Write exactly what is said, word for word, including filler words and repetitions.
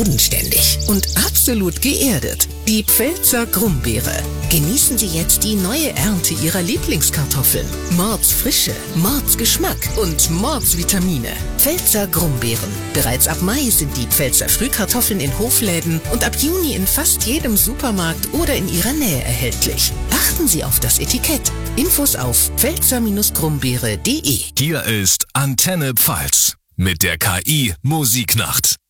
Bodenständig und absolut geerdet. Die Pfälzer Grumbeere. Genießen Sie jetzt die neue Ernte Ihrer Lieblingskartoffeln. Mordsfrische, Mordsgeschmack und Mordsvitamine. Pfälzer Grumbeeren. Bereits ab Mai sind die Pfälzer Frühkartoffeln in Hofläden und ab Juni in fast jedem Supermarkt oder in Ihrer Nähe erhältlich. Achten Sie auf das Etikett. Infos auf pfälzer grumbeere punkt de. Hier ist Antenne Pfalz mit der K I Musiknacht.